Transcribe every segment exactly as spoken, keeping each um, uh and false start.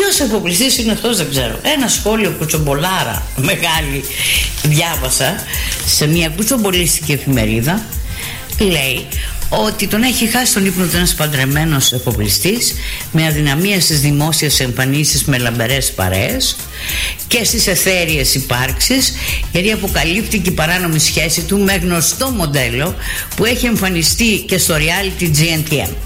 Ποιος εφοπλιστής είναι αυτός δεν ξέρω. Ένα σχόλιο κουτσομπολάρα μεγάλη διάβασα σε μια κουτσομπολίστικη εφημερίδα. Λέει ότι τον έχει χάσει τον ύπνο του ένας παντρεμένος εφοπλιστής με αδυναμία στις δημόσιες εμφανίσεις με λαμπερές παρέες και στις εθέριες υπάρξεις, γιατί αποκαλύπτει η παράνομη σχέση του με γνωστό μοντέλο που έχει εμφανιστεί και στο reality τζι εν τι εμ.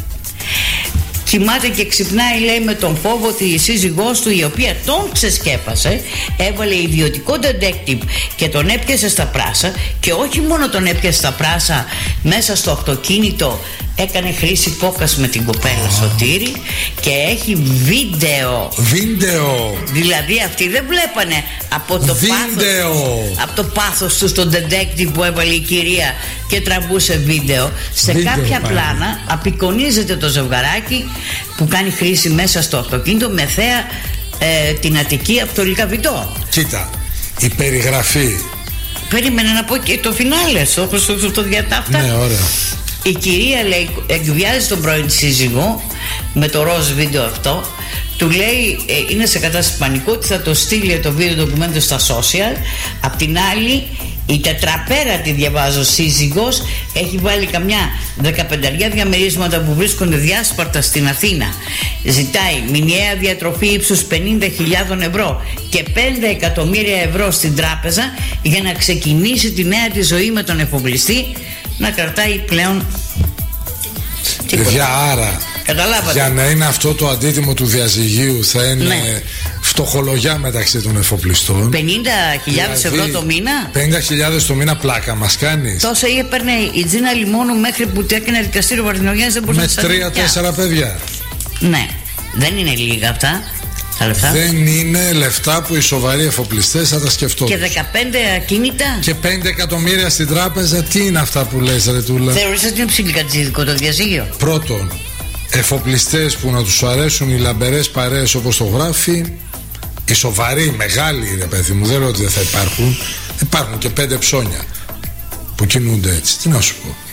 Κοιμάται και ξυπνάει, λέει, με τον φόβο ότι η σύζυγός του, η οποία τον ξεσκέπασε, έβαλε ιδιωτικό detective και τον έπιασε στα πράσα, και όχι μόνο τον έπιασε στα πράσα, μέσα στο αυτοκίνητο έκανε χρήση πόκας με την κοπέλα oh. Σωτήρη, και έχει βίντεο. Βίντεο. Δηλαδή αυτοί δεν βλέπανε από το πάθος, από το πάθος του στον detective που έβαλε η κυρία και τραβούσε βίντεο. Σε βίντεο, κάποια πάλι. Πλάνα απεικονίζεται το ζευγαράκι που κάνει χρήση μέσα στο αυτοκίνητο με θέα ε, την Αττική από το Λυκαβητό. Κοίτα, η περιγραφή. Περίμενε να πω και το φινάλε, όπως το, το διατάφτα. Ναι, ωραία. Η κυρία, λέει, εκβιάζει τον πρώην σύζυγο με το ροζ βίντεο αυτό. Του λέει ε, είναι σε κατάσταση πανικού, ότι θα το στείλει το βίντεο ντοκουμέντο στα social. Απ' την άλλη, η τετραπέρατη, διαβάζω, σύζυγος έχει βάλει καμιά δεκαπενταριά διαμερίσματα που βρίσκονται διάσπαρτα στην Αθήνα. Ζητάει μηνιαία διατροφή ύψους πενήντα χιλιάδες ευρώ και πέντε εκατομμύρια ευρώ στην τράπεζα για να ξεκινήσει τη νέα της ζωή με τον εφοπλιστή, να κρατάει πλέον τίποτα. Παιδιά, άρα καταλάβατε, για να είναι αυτό το αντίτιμο του διαζυγίου θα είναι, ναι, φτωχολογιά μεταξύ των εφοπλιστών. Πενήντα χιλιάδες δηλαδή, ευρώ το μήνα. Πενήντα χιλιάδες το μήνα, πλάκα μας κάνεις. Τόσα έπαιρνε η Τζίνα Λιμόνου μέχρι που έκανε δικαστήριο Βαρδινογιάννης, δεν μπορούσε να. Με τρία-τέσσερα παιδιά. Ναι, δεν είναι λίγα αυτά τα λεφτά. Δεν είναι λεφτά που οι σοβαροί εφοπλιστές θα τα σκεφτούν. Και δεκαπέντε ακίνητα. Και πέντε εκατομμύρια στην τράπεζα. Τι είναι αυτά που λες, ρε Τούλα? Θεωρείς ότι είναι ψιλικατζίδικο το διαζύγιο? Πρώτον, εφοπλιστές που να τους αρέσουν οι λαμπερές παρέες όπως το γράφει, οι σοβαροί, οι μεγάλοι, ρε παιδί μου, δεν λέω ότι δεν θα υπάρχουν. Υπάρχουν και πέντε ψώνια που κινούνται έτσι. Τι να σου πω.